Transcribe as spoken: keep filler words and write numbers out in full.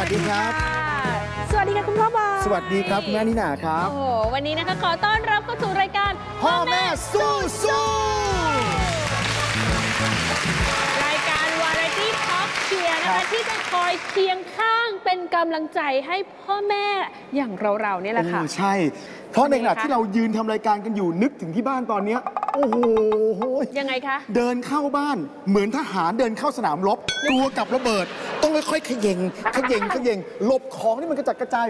วัสดีครับสวัสดีค่ะคุณพ่อบอยสวัสดีครับคุณแม่นิน่าครับโอ้โหวันนี้นะคะขอต้อนรับเข้าสู่รายการพ่อแม่สู้สู้รายการวาไรตี้ท็อปเชียร์นะคะที่จะคอยเคียงข้างเป็นกำลังใจให้พ่อแม่อย่างเราๆเนี่ยแหละค่ะใช่เพราะในขณะที่เรายืนทำรายการกันอยู่นึกถึงที่บ้านตอนนี้โอ้โหยังไงคะเดินเข้าบ้านเหมือนทหารเดินเข้าสนามรบกลัวกับระเบิดต้องค่อยๆเขย่งเขย่งเขย่งหลบของที่มันกระจัดกระจาย